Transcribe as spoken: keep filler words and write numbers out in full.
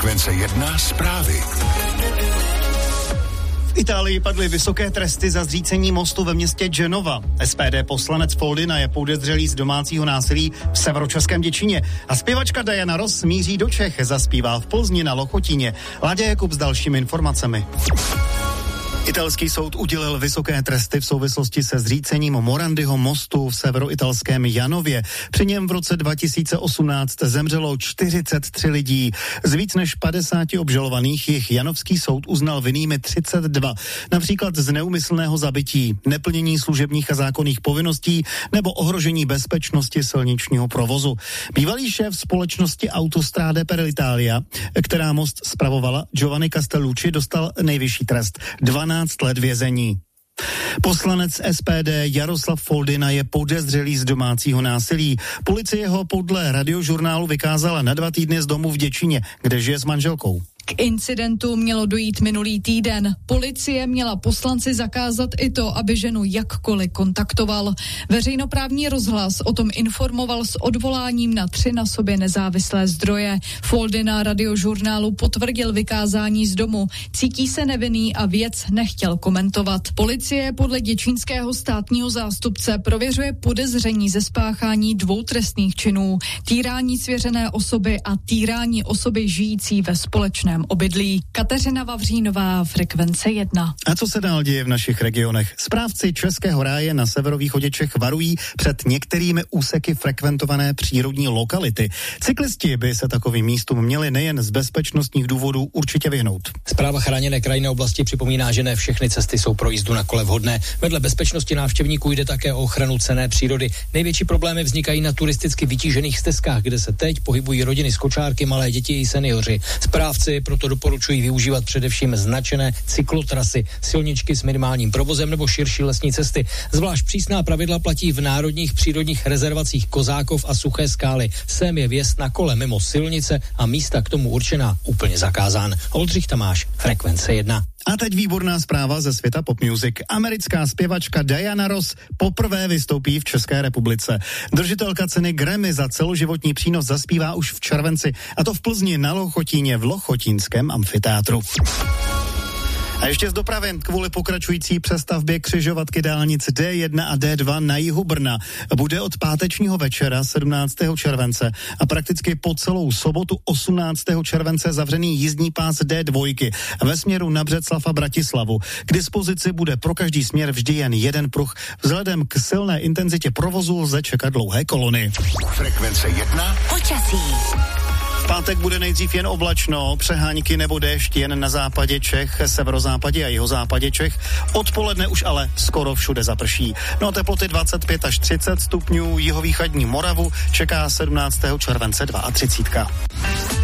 Frekvence jedna zprávy. V Itálii padly vysoké tresty za zřícení mostu ve městě Genova. S P D poslanec Foldina je podezřelý z domácího násilí v severočeském Děčíně. A zpěvačka Diana Ross míří do Čech, zaspívá v Plzni na Lochotíně. Láďa Jakub s dalšími informacemi. Italský soud udělil vysoké tresty v souvislosti se zřícením Morandiho mostu v severoitalském Janově. Při něm v roce dva tisíce osmnáct zemřelo čtyřicet tři lidí. Z víc než padesáti obžalovaných jich janovský soud uznal vinnými třicet dva. Například z neúmyslného zabití, neplnění služebních a zákonných povinností nebo ohrožení bezpečnosti silničního provozu. Bývalý šéf společnosti Autostrade per l'Italia, která most spravovala, Giovanni Castellucci, dostal nejvyšší trest dvanáct let vězení. Poslanec S P D Jaroslav Foldina je podezřelý z domácího násilí. Policie ho podle Radiožurnálu vykázala na dva týdny z domu v Děčíně, kde žije s manželkou. K incidentu mělo dojít minulý týden. Policie měla poslanci zakázat i to, aby ženu jakkoliv kontaktoval. Veřejnoprávní rozhlas o tom informoval s odvoláním na tři na sobě nezávislé zdroje. Foldina Radiožurnálu potvrdil vykázání z domu. Cítí se nevinný a věc nechtěl komentovat. Policie podle děčínského státního zástupce prověřuje podezření ze spáchání dvou trestných činů. Týrání svěřené osoby a týrání osoby žijící ve společném obydlí. Kateřina Vavřínová, Frekvence jedna. A co se dál děje v našich regionech? Správci Českého ráje na severovýchodě Čech varují před některými úseky frekventované přírodní lokality. Cyklisti by se takovým místům měli nejen z bezpečnostních důvodů určitě vyhnout. Správa chráněné krajinné oblasti připomíná, že ne všechny cesty jsou pro jízdu na kole vhodné. Vedle bezpečnosti návštěvníků jde také o ochranu cenné přírody. Největší problémy vznikají na turisticky vytížených stezkách, kde se teď pohybují rodiny s kočárky, malé děti i seniori. Správci proto doporučují využívat především značené cyklotrasy, silničky s minimálním provozem nebo širší lesní cesty. Zvlášť přísná pravidla platí v národních přírodních rezervacích Kozákov a Suché Skály. Sem je vjezd na kole mimo silnice a místa k tomu určená úplně zakázán. Oldřich Tamáš, Frekvence jedna. A teď výborná zpráva ze světa pop music. Americká zpěvačka Diana Ross poprvé vystoupí v České republice. Držitelka ceny Grammy za celoživotní přínos zaspívá už v červenci, a to v Plzni na Lochotíně v Lochotínském amfiteátru. A ještě z dopravy kvůli pokračující přestavbě křižovatky dálnic D jedna a D dva na jihu Brna bude od pátečního večera sedmnáctého července a prakticky po celou sobotu osmnáctého července zavřený jízdní pás D dva ve směru na Břeclav a Bratislavu. K dispozici bude pro každý směr vždy jen jeden pruh. Vzhledem k silné intenzitě provozu lze čekat dlouhé kolony. Frekvence jedna. Počasí. V pátek bude nejdřív jen oblačno, přehánky nebo déšť jen na západě Čech, severozápadě a jihozápadě Čech. Odpoledne už ale skoro všude zaprší. No a teploty dvacet pět až třicet stupňů, jihovýchodní Moravu čeká sedmnáctého července třicet dva.